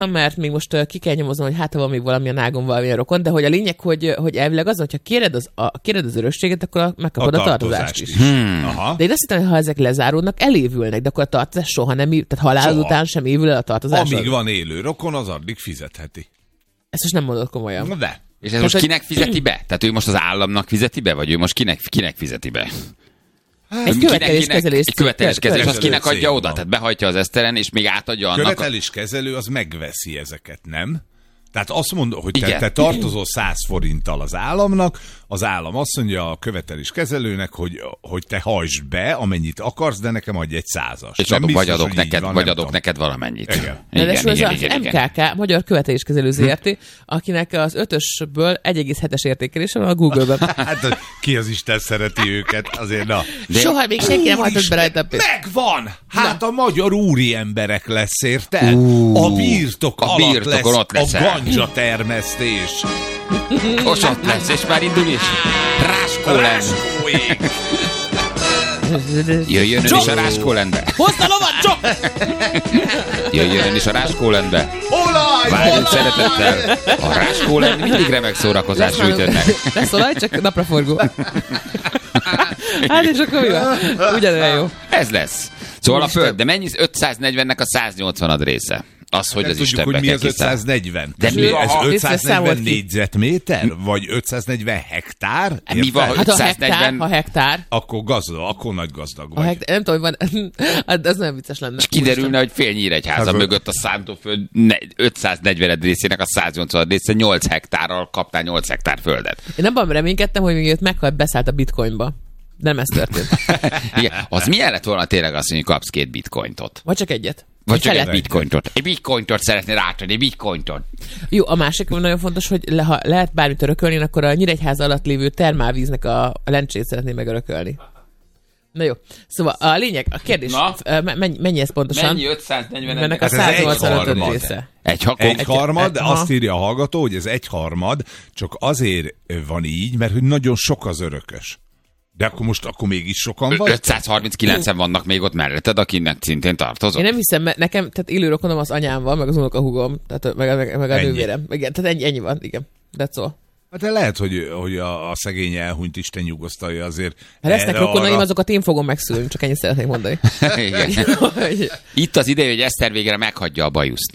mert még most ki kell nyomoznom, hogy hát van még valamilyen ágon valamilyen rokon, de hogy a lényeg, hogy elvileg az, hogyha kéred az örökséget, akkor megkapod a tartozást is. Aha. De én azt hittem, hogy ha ezek lezáródnak, elévülnek, de akkor a tartozás soha nem tehát halálod után sem évül el a tartozás. Amíg van élő rokon, az addig fizetheti. Ezt most nem mondod komolyan. Na de. És ez most kinek fizeti be? Tehát ő most az államnak fizeti be, vagy ő most kinek fizeti be? Egy követeléskezelés. Egy követeléskezelés, az kinek adja cég oda? van. Tehát behajtja az eszteren, és még átadja annak. Követeléskezelő az megveszi ezeket, nem? Tehát azt mondod, hogy Igen. te tartozol 100 forinttal az államnak, az állam azt mondja a követeléskezelőnek, hogy te hajtsd be, amennyit akarsz, de nekem adj egy 100-as. És adok neked valamennyit. Igen. Az MKK, Magyar Követeléskezelő ZRT, akinek az 5-ösből 1,7-es értékelése van a Google-ben. Hát ki az Isten szereti őket, azért na. Soha még senki nem hajtott be rajta pénzt. Megvan! Hát a magyar úri emberek lesz, érted? A birtok alatt lesz ott a leszel. ganja termesztés. Ott lesz, és már indul is. Ráskólen. Jöjjön ön is a Ráskólenbe. Hozd a lovat, csak! Jöjjön ön is a Ráskólenbe. Olaj! Várjunk szeretettel. A Ráskólen mindig remek szórakozás nyújt önnek. Lesz olaj, csak napraforgó. Hát és akkor mi van? Ugyanolyan jó. Ez lesz. Szóval a föld, de mennyi 540-nek a 180 része? Az, hogy Nem az tudjuk, Istenbe hogy mi kell az kiszállni. 540. De mi van, ez ha- 540 ki. négyzetméter? Vagy 540 hektár? Mi van, Érted? hogy Hát 540... ha hektár, Akkor gazdag, akkor nagy gazdag a vagy. hektár, nem tudom, hogy van, az nem vicces lenne. És kiderülne, hogy fél Nyíregyháza Hát, mögött a szántóföld 540 részének a 180 része 8 hektárral kaptál 8 hektár földet. Én abban reménykedtem, hogy még meghalt, beszállt a bitcoinba. De nem ez történt. Igen, az milyen lett volna tényleg azt, hogy kapsz 2 bitcointot? Vagy csak egyet. Vagy csak felet. egy bitcointot. Egy bitcointot szeretnél átadni, egy bitcointot. Jó, a másik nagyon fontos, hogy ha lehet bármit örökölni, akkor a Nyíregyháza alatt lévő termálvíznek a lencsét szeretném megörökölni. Na jó. Szóval a lényeg, a kérdés, mennyi ez pontosan? Mennyi 540? Ennek a Hát ez 185 egyharmad. része. Egyharmad, aha. azt írja a hallgató, hogy ez egyharmad, csak azért van így, mert hogy nagyon sok az örökös. De akkor mégis sokan vagy? 539-en vannak még ott melletted, akinek szintén tartozok. Én nem hiszem, mert nekem, tehát élő rokonom az anyám van, meg az unokahúgom, tehát meg a Ennyi. nővérem. Igen, tehát ennyi van, igen. That's all. Hát de lehet, hogy a szegény elhunyt Isten nyugosztalja azért. Ha lesznek erre rokonaim, arra- azokat én fogom megszülni, csak ennyit szeretnék mondani. Igen. Itt az ideje, hogy Eszter végre meghagyja a bajuszt.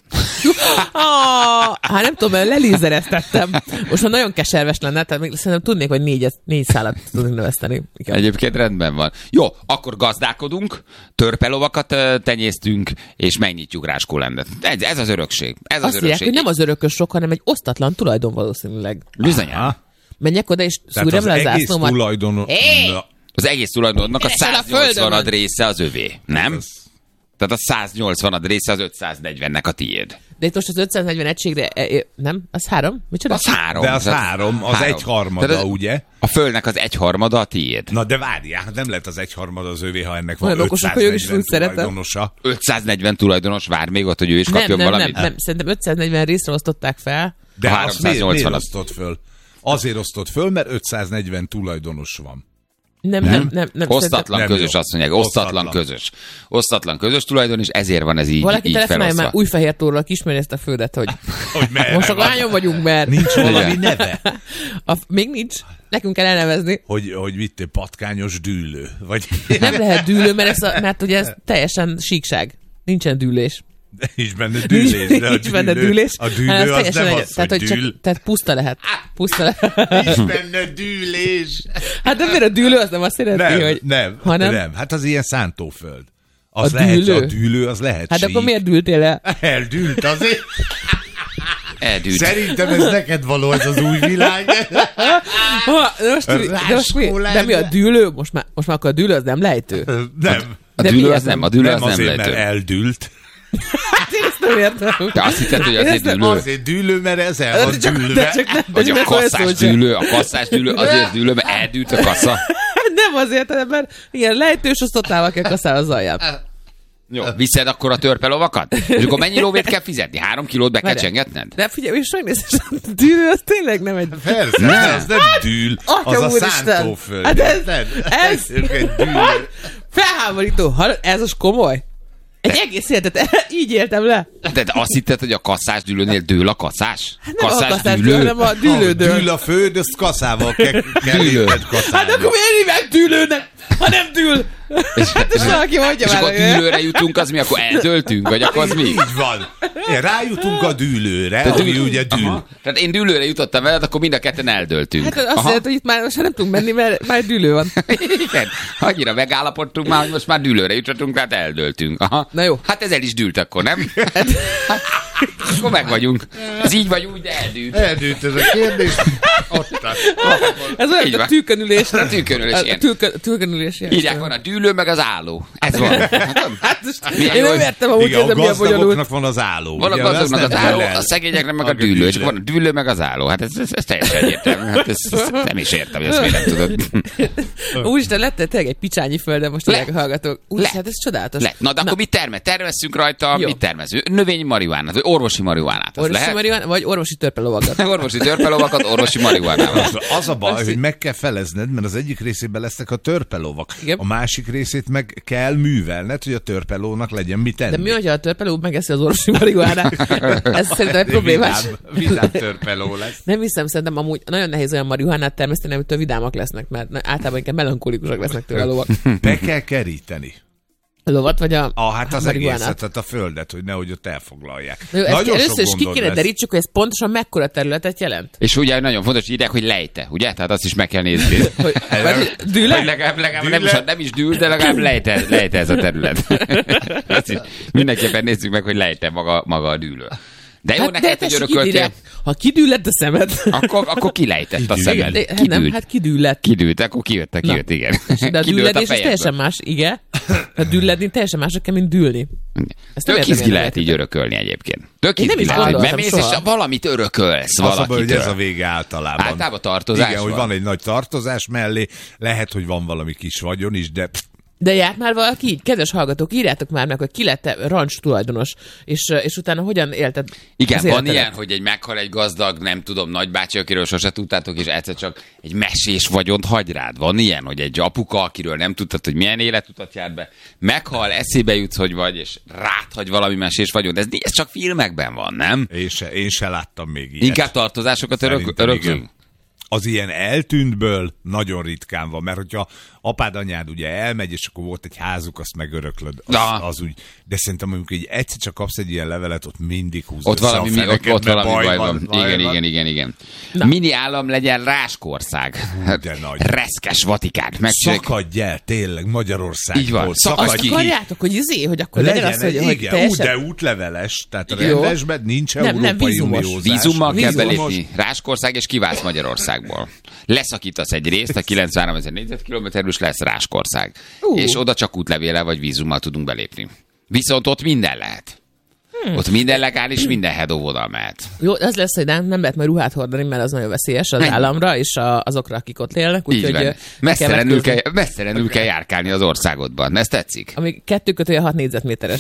Hát nem tudom, mert lelézereztettem. Most már nagyon keserves lenne, tehát még szerintem tudnék, hogy négy szálat tudnék növeszteni. Igen. Egyébként rendben van. Jó, akkor gazdálkodunk, törpelovakat tenyésztünk, és megnyitjuk Ráskólendet. Ez az örökség. Ez az Azt írják, örökség. hogy nem az örökös hanem egy osztatlan tulajdon valószínűleg. Bizonyán. Menjek oda, és Tehát szúrjam az le a egész zászlómat. tulajdonos... Hé! Na, Az egész tulajdonnak a Esel a 180 földön! része az övé, nem? az- Tehát a 180 része az 540-nek a tiéd. De itt most az 540 egységre, nem? Az 3? Micsoda? Az 3. De az 3, az egyharmada, ugye? A földnek az egyharmada a tiéd. Na de várjál, hát nem lehet az egyharmad az övé, ha ennek van Olyan okosak vagyok, és 540 úgy szeretem. tulajdonosa. 540 tulajdonos vár még ott, hogy ő is kapjon valamit? Nem. Szerintem 540 részre osztották fel. De A azt miért 380-at. osztott föl? Azért osztott föl, mert 540 tulajdonos van. Nem. Osztatlan Nem közös, jó. azt mondják. Osztatlan Osztatlan. közös. Osztatlan közös tulajdon, és ezért van ez így, Valaki így telefonálja már felosztva. Újfehértórról, ismeri ezt a földet, hogy Hogy merre most van? akkor hányan vagyunk, mert... Nincs valami Igen. neve? Még nincs. Nekünk kell elnevezni. Hogy mit, patkányos dűlő? Vagy Nem lehet dűlő, mert ugye ez teljesen síkság. Nincsen dűlés. nincs benne dűlés. De Nincs benne dűlés. A dűlő hanem az teljesen nem egy- az, tehát, hogy dűl. tehát puszta lehet. Puszta lehet. Nincs benne dűlés. Hát de miért a dűlő az nem azt jelenti, hogy... Nem. hanem- Hát az ilyen szántóföld. Az A lehet, dűlő? a dűlő az lehet Hát sík. akkor miért dűltél el? Eldűlt azért. Eldűlt. Szerintem ez neked való, ez az új világ. De mi a dűlő? Most már akkor a dűlő az nem lejtő. Nem. A De dűlő mi az ez? nem, a dűlő az nem azért, mert lejtő. eldűlt. Hát én ezt nem értem. Te azt hitted, hogy azért dűlő? Azért dűlő, mert ez el van De dűlve. csak nem, Vagy a nem olyan kasszás szó sem. dűlő, a kasszás dűlő azért dűlő, mert eldűlt a kassa. Nem azért, hanem mert ilyen lejtős osztottával kell kasszálni az alját. Jó. Viszed akkor a törpelovakat? És akkor mennyi lóvét kell fizetni? 3 kilót be kell Várjál. csengetned? De figyelj, és megnézed, a dűlő az tényleg nem egy... Persze, Nem. de az nem dűl, Atya az a úristen. szántóföld. Hát ez- érted? ez- egy dűlő. Felháborító. Ez az komoly? Egy egész életet így éltem le. De azt hitted, hogy a kasszás dűlőnél dől a kasszás? Hát nem a kasszás dől, hanem a dűlődől. Dűl a föld, azt kaszával kell kaszálni. Hát akkor miért hívják dűlőnek, ha nem dűl? Hát és valaki mondja és már. akkor dűlőre jutunk, az mi? Akkor eldöltünk? Vagy akkor az mi? Így van. Rájutunk a dűlőre, ami ugye dűl. Aha. Tehát én dűlőre jutottam veled, akkor mind a ketten eldöltünk. Hát azt jelenti, hogy itt már most nem tudunk menni, mert már dűlő van. Igen. Annyira megállapodtunk már, hogy most már dűlőre jutottunk, tehát eldöltünk. Aha. Na jó. Hát ez el is dűlt akkor, nem? Hát, akkor meg vagyunk. Ez így vagy úgy, de eldűlt. Eldűlt ez a kérdés. Ez olyan, a tűkönülés. A tűkönülés, igen. Tűkönülés. Írják, van a dűlő, meg az álló. Ez van. Hát én nem értem, amúgy igen, ez a gazdagoknak van az álló. Van a gazdagoknak az álló, a szegényeknek meg a dűlő. És van a dűlő, meg az álló. Hát ez teljesen egyértelmű. Hát ezt nem is értem, hogy ezt miért nem tudod. Úristen, lett tényleg egy picsányi földön most a hallgatók. Úristen, hát ez csodálatos. Na, de akkor mit termesszünk rajta? Mit termeszünk? Növényi marihuánát, vagy orvosi marihuánát. Orvosi marihuánát, vagy orvosi törpelovakat. Orvosi törpelovakat, orvosi marihuánával. Az a baj, hogy meg kell felezned, mert az egyik részében lesznek a törpelovak. Igen. A másik részét meg kell művelned, hogy a törpelónak legyen mit tenni. De mi, hogyha a törpeló megeszi az orvosi marihuánát? Ez szerintem egy problémás. Vidám törpeló lesz. Nem hiszem, szerintem amúgy nagyon nehéz olyan marihuánát termeszteni, amitől vidámak lesznek, mert általában inkább melankolikusok lesznek tőle a lovak. Be kell keríteni. A lovat, vagy hát az egészet, tehát a földet, hogy nehogy ott elfoglalják. Jó, először is ki kéne derítsük, hogy ez pontosan mekkora területet jelent. És ugye nagyon fontos, hogy írják, hogy lejte, ugye? Tehát azt is meg kell nézni. Dűle? Legalább nem is dűl, de legalább lejte ez a terület. Azt is mindenképpen nézzük meg, hogy lejte maga a dűlő. De jó, hát neked, hogy örököltél. Ha kidüllett a szemed. akkor kilejtett a szemed. Nem, hát kidüllett. Kidült, akkor kijött, igen. De a dülledés az teljesen más, igen. A dülledni teljesen mások kell, mint dűlni. Tök izgi lehet így örökölni egyébként. Tök izgi lehet, bemész és valamit örökölsz valakitől. Az, hogy ez a vége általában. Általában tartozás igen, van. hogy van egy nagy tartozás mellé, lehet, hogy van valami kis vagyon is, de járt már valaki így? Kedves hallgatók, írjátok már meg, hogy ki lett rancs tulajdonos, és utána hogyan élted. Igen, van ilyen, hogy meghal egy gazdag, nem tudom, nagybácsi, akiről sose tudtátok, és egyszer csak egy mesés vagyont hagy rád. Van ilyen, hogy egy apuka, akiről nem tudtad, hogy milyen életutat járt be, meghal, eszébe jutsz, hogy vagy, és rád hagy valami mesés vagyont. Ez csak filmekben van, nem? Én se láttam még ilyet. Inkább tartozásokat öröklünk? Az ilyen eltűntből nagyon ritkán van, mert hogyha apád, anyád ugye elmegy, és akkor volt egy házuk, azt megöröklöd, az úgy. De szerintem amikor így egyszer csak kapsz egy ilyen levelet, ott mindig húzd ott valami, a feneket, ott valami baj van. Igen. Mini állam legyen Ráskország. De nagy. Reszkes Vatikán. Szakadj el, tényleg, Magyarország. Így van. Azt akarjátok, hogy akkor legyen az, hogy teljesen... de útleveles, tehát a rendesben nincs Európai Uniózás. Vízummal kell belépni Ráskország, és kiválsz Magyarországból. Leszakítasz egy részt, a 93 000 négyzetkilométerből, és lesz Ráskország. És oda csak útlevéllel vagy vízummal tudunk belépni. Viszont ott minden lehet. Ott minden legális, minden hedóvodal mehet. Jó, az lesz, hogy nem lehet majd ruhát hordani, mert az nagyon veszélyes az államra, és azokra, akik ott élnek. Úgyhogy messzelenül kell járkálni az országodban. Ez tetszik? Ami 2/6 négyzetméteres.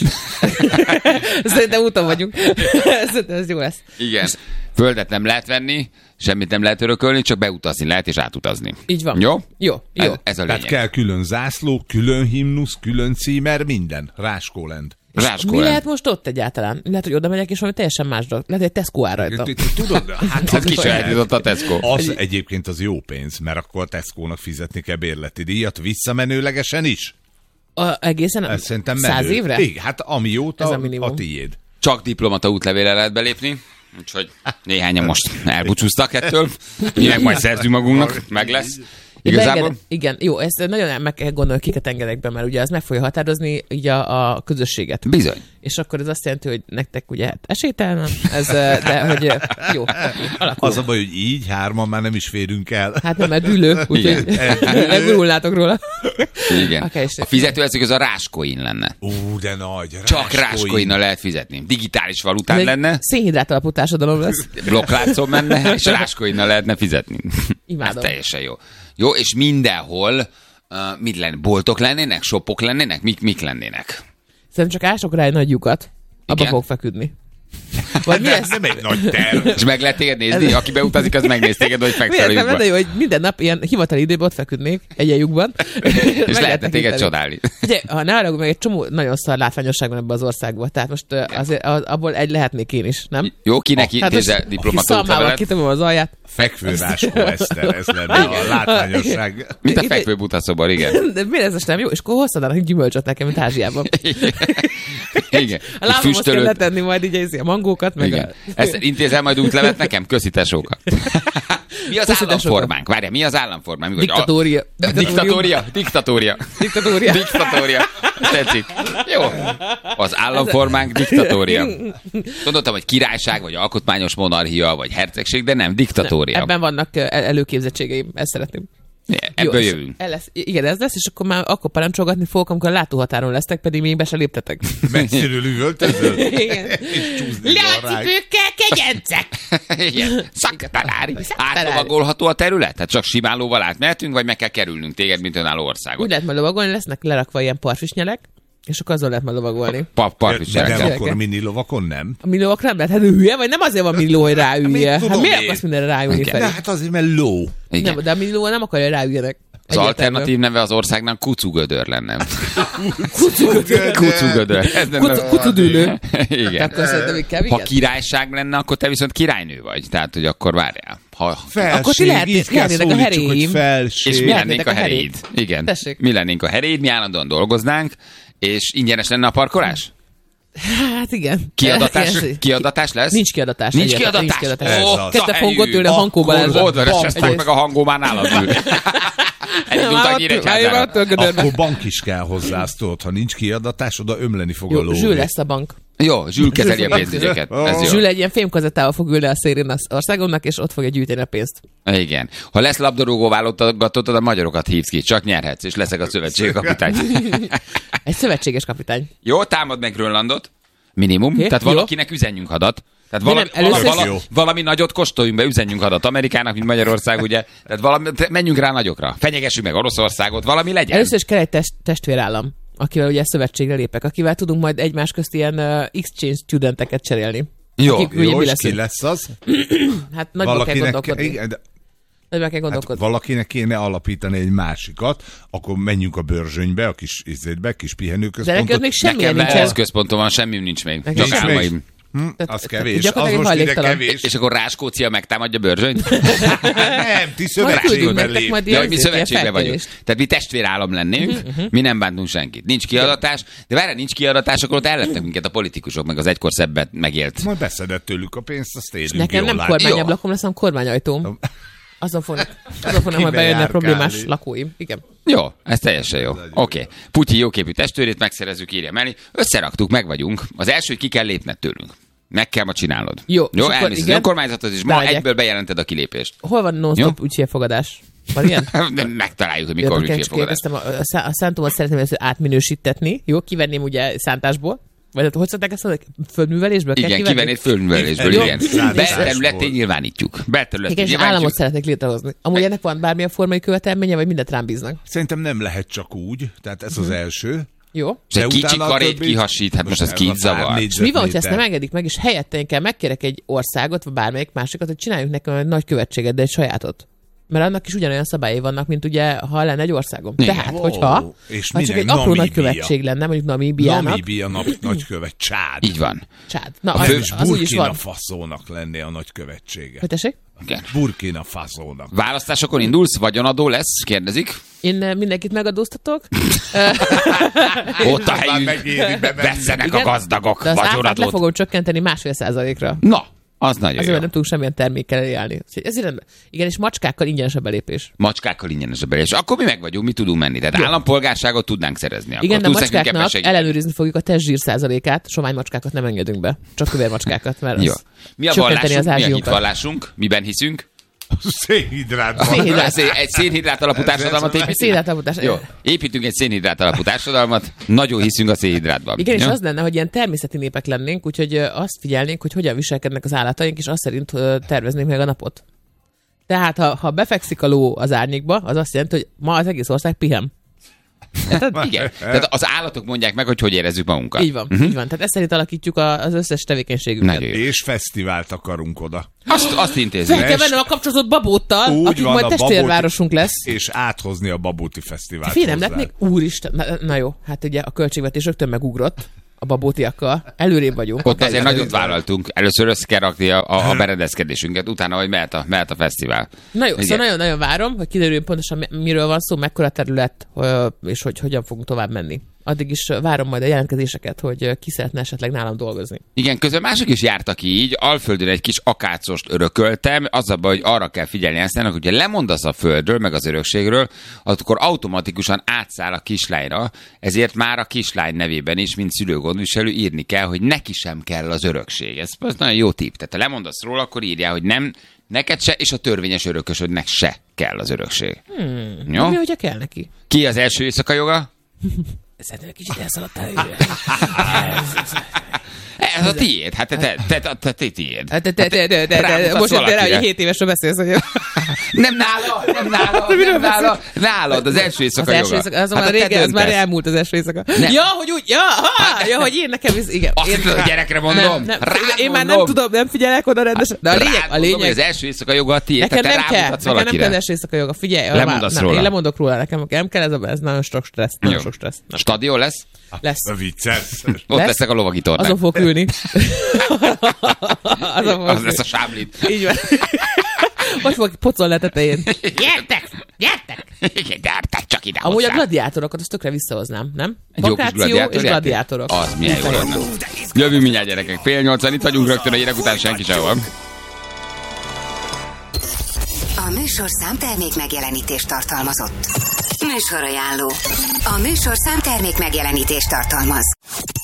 Szerintem úton vagyunk. Szerintem ez jó lesz. Igen. Földet nem lehet venni, semmit nem lehet örökölni, csak beutazni lehet és átutazni. Így van. Jó. Ez a lényeg. Tehát kell külön zászló, külön himnusz, külön címer, minden. Ráskóland. Mi lehet most ott egyáltalán? Lehet, hogy oda megyek, és valami teljesen más dolog. Lehet, hogy Tesco áll rajta. Tudod, hát kisajátított a Tesco. Az egyébként az jó pénz, mert akkor a Tesco-nak fizetni kell bérleti díjat visszamenőlegesen is. Egészen 100 évre? Igen, hát amióta a tiéd. Csak diplomata útlevéllel lehet belépni. Úgyhogy néhányan most elbúcsúztak ettől. Mi meg majd szerzünk magunknak, meg lesz. Igazából? Igen, jó, ezt nagyon meg kell gondolni, kiket engedek be, mert ugye ez meg fogja határozni így a közösséget. Bizony. És akkor ez azt jelenti, hogy nektek ugye esélytelen, ez, de hogy jó, alakul. Az a baj, hogy így hárman már nem is férünk el. Hát nem, mert dűlő, úgyhogy elgurulnátok róla. Igen. A fizetőeszköz az a Ráskoin lenne. De nagy. Csak Ráskoinnal lehet fizetni. Digitális valután lenne. Szénhidrát alapú társadalom lesz. Blokkláncon menne, és Ráskoinnal lehetne fizetni. Imádom. Ez teljesen jó. Jó, és mindenhol mit lenne? Boltok lennének? Shopok lennének? Mik lennének? Szerintem csak ások rá egy nagy lyukat, abba fog feküdni. Vagy mi ez? Nem egy nagy terv. És meg lehet téged nézni? Aki beutazik, az megnéz téged, hogy Miért fekszel a nem lyukban. lenne jó, hogy minden nap ilyen hivatali időben ott feküdnék egy ilyen lyukban. És lehetne téged csodálni. Ugye, ha ne arra, meg egy csomó nagyon szar látványosság van ebben az országban. Tehát most azért abból egy lehetnék én is, nem? Jó, kinek intézel diplomatót Szalmával levelet? kitömöm az alját. Fekvőráskó Eszter, ez lenne a látványosság. Mint a fekvő butaszobar, igen. De miért ez nem jó? És akkor hozzanának gyümölcsöt nekem, mint Ázsiában. Igen. A lábamhoz kell letenni majd így a mangókat, meg Igen. Ezt intézel majd útlevet nekem? Köszi tesóka. Mi az államformánk? Várjál, mi az államformánk? Diktatória. Diktatória. Tetszik. Jó. Az államformánk diktatória. Gondoltam, hogy királyság, vagy alkotmányos monarchia, vagy hercegség, de nem, diktatória. Ebben vannak előképzettségeim, ezt szeretném. Ebből jövünk. Igen, ez lesz, és akkor parancsolgatni fogok, amikor a látóhatáron lesztek, pedig még be se léptetek. Messziről üvöltözöl? Igen. Leacipőkkel kegyencek! Igen. Szaktalári. Átlovagolható a terület? Tehát csak simán lóval átmehetünk, vagy meg kell kerülnünk téged, mint önálló országot? Úgy lehet majd lovagolni, lesznek lerakva ilyen parfisnyelek, és akkor azon lehet majd lovagolni. De akkor a mini lovakon nem? A mini lovak nem lehet, hát hülye, vagy nem azért van mini ló, hogy ráülje? Hát miért akarsz mindenre ráülni De felé? hát azért, mert ló. Nem, de a mini ló nem akarja, hogy ráüljenek. Az alternatív neve az országnak Kucugödör lenne. Kucugödör. Kucudülő. Igen. Ha ha királyság lenne, akkor te viszont királynő vagy. Tehát, hogy akkor várjál. Akkor ti lehetnétek a heréim. És mi lennénk a heréid. Igen. Tessék. Mi lennénk a heréid, mi állandóan dolgoznánk, és ingyenes lenne a parkolás? Hát igen. Kiadatás lesz? Nincs kiadatás. Nincs kiadatás. Kezdte fogott ülni a Hankóban. Oda reseztek meg a Hangó már nálad ül. Akkor bank is kell hozzá, azt tudod, ha nincs kiadatás, oda ömleni fog a ló. Zsül lesz a bank. Jó, Zsül kezeli a pénzügyeket. Zsül egy ilyen fémkazettával fog ülni a szélén az országomnak, és ott fogja gyűjteni a pénzt. Igen. Ha lesz labdarúgó válogatotod, a magyarokat hívsz ki, csak nyerhetsz, és leszek a szövetségi kapitány. Egy szövetséges kapitány. Jó, támad meg Grönlandot. Minimum. Okay, tehát valakinek üzenjünk hadat. Tehát valami nagyot kóstoljunk be, üzenjünk hadat Amerikának, mint Magyarország, ugye. Tehát menjünk rá nagyokra. Fenyegessük meg Oroszországot, valami legyen. Először is kell egy testvérállam, akivel ugye szövetségre lépek, akivel tudunk majd egymás közt ilyen exchange studenteket cserélni. Jó, és ki lesz az? Hát nagyban kell gondolkodni. Hát valakinek kéne alapítani egy másikat, akkor menjünk a Börzsönybe, a kis izétbe, kis pihenőközpontot. De neked még semmilyen nincsen. Ez központom van, semmim nincs még. Csak álmaim. Az kevés, az most ide kevés. És akkor Ráskócia megtámadja Börzsönyt? Nem, ti szövetségben lép. Ja, mi szövetségben vagyunk. Tehát mi testvérállam lennénk, mi nem bántunk senkit. Nincs kiadatás, de várjál, nincs kiadatás, akkor ott ellettek minket a politikusok, meg az egykor szebbet megélt. Majd beszedett tőlük a pénzt, azt élünk. Nekem nem kormányablakon lesz, hanem kormányajtóm. Azon fognak majd bejönni a problémás lakóim. Igen. Jó, ez teljesen jó. Oké. Putyi jóképű testvérét megszerezzük, írja mellé. Összeraktuk, meg vagyunk. Az első, hogy ki kell lépned tőlünk. Meg kell ma csinálnod. Jó, elmész az önkormányzathoz, és ma egyből bejelented a kilépést. Hol van non-stop ügyfélfogadás? Van ilyen? Megtaláljuk, hogy mikor ügyfélfogadás. A szántómat szeretném ezt átminősítetni. Jó, kivenném ugye szántásból. Vagy hogy szokták ezt mondani? Földművelésből? Igen, kivennéd földművelésből, igen. Belterületén nyilvánítjuk. Igen, és államot szeretnék létrehozni. Amúgy ennek van bármilyen formai követelménye, vagy mindent rám bíznak? Szerintem nem lehet csak úgy, tehát ez az első. Jó. És egy kicsi karét kihasít, hát most ez ki zavar. És mi van, hogy ezt nem engedik meg, és helyette én kell megkérek egy országot, vagy bármelyik másikat, hogy csináljuk nekem egy nagy követséget, de egy sajátot. Mert annak is ugyanolyan szabályai vannak, mint ugye, ha lenne egy országom. Igen. Tehát, hogyha csak egy apró nagykövetség lenne, mondjuk Namíbiának. Namíbia nagykövet, Csád. Így van. Csád. Na, az úgy is van. Burkina Fasónak lenné a nagykövetsége. Hogy tessék? Igen. Burkina Fasónak. Választásokon indulsz, vagyonadó lesz, kérdezik. Én mindenkit megadóztatok. Ott a helyünk, vesszenek a gazdagok vagyonadót. De az áfát le fogom csökkenteni 1,5%-ra. Na. Az nagyon azért jó. Nem tudunk semmilyen termékkel eljárni. Igen, és macskákkal ingyenes a belépés. Macskákkal ingyenes a belépés. Akkor mi meg vagyunk, mi tudunk menni. Tehát állampolgárságot tudnánk szerezni. Akkor igen, de a macskáknak ellenőrizni fogjuk a testzsír százalékát. Sovány macskákat nem engedünk be. Csak kövér macskákat, mert jó. Mi a vallásunk? Mi a hitvallásunk? Miben hiszünk? Szénhidrátban. Egy szénhidrát alapú társadalmat építünk. Jó. Építünk egy szénhidrát alapú társadalmat. Nagyon hiszünk a szénhidrátban. Igen, és az lenne, hogy ilyen természeti népek lennénk, úgyhogy azt figyelnénk, hogy hogyan viselkednek az állataink, és azt szerint terveznénk meg a napot. Tehát, ha befekszik a ló az árnyékba, az azt jelenti, hogy ma az egész ország pihen. Igen. Tehát az állatok mondják meg, hogy érezzük magunkat. Így van, így van. Tehát ezt szerint alakítjuk az összes tevékenységünket. És fesztivált akarunk oda. Azt intézzük. Fel kell vennem a kapcsolatot Babóttal, akik majd testvérvárosunk lesz. És áthozni a Babóti Fesztivált. Nem lett még, úristen, na jó, hát ugye a költségvetés rögtön megugrott a babótiakkal. Előrébb vagyunk. Ott azért nagyot vállaltunk. Először össze kell rakni a berendezkedésünket, utána, hogy mehet a fesztivál. Na jó, szóval nagyon-nagyon várom, hogy kiderüljön pontosan miről van szó, mekkora terület, és hogy hogyan fogunk tovább menni. Addig is várom majd a jelentkezéseket, hogy ki szeretne esetleg nálam dolgozni. Igen, közben mások is jártak így, Alföldön egy kis akácost örököltem, az a baj, hogy arra kell figyelni Eszternek, hogyha lemondasz a földről, meg az örökségről, akkor automatikusan átszáll a kislányra, ezért már a kislány nevében is, mint szülőgondviselő írni kell, hogy neki sem kell az örökség. Ez nagyon jó tipp. Tehát ha lemondasz róla, akkor írjál, hogy nem, neked se, és a törvényes örökösödnek se kell az örökség. Jó? Mi, hogyha kell neki? Ki az első éjszaka joga? Szerintem egy kicsit elszaladt Ez a tiéd, hát te tiéd. Most jöttél rá, hogy 7 évesről beszélsz, hogy... Nem nála, nálad, az első éjszaka joga. Az első éjszaka, az már régen, az már elmúlt az első éjszaka. Ja, hogy úgy, ja, hogy én nekem... Igen. Azt hiszem, a gyerekre mondom. Én már nem tudom, nem figyelek oda rendesen. De a lényeg... Az első éjszaka joga a tiéd, nekem nem kell, nekem nem kell az első éjszaka joga. Figyelj, én lemondok róla, nekem nem kell, ez nagyon sok stressz. Stadion lesz? Lesz. Vicces. Ott leszek a lovagi tornán. Azon fog ülni. Az lesz a sáblit. Így van. Hogy fog pocolni a tetején. Gyertek, csak ide. Amúgy a gladiátorokat azt tökre visszahoznám, nem? Vakáció és gladiátorok. Az milyen jó lenne. Jövünk mindjárt, gyerekek. 7:30, itt vagyunk rögtön a hírek után, senki sehol. A műsorszám termék megjelenítést tartalmazott. Műsorajánló. A műsorszám termék megjelenítést tartalmaz.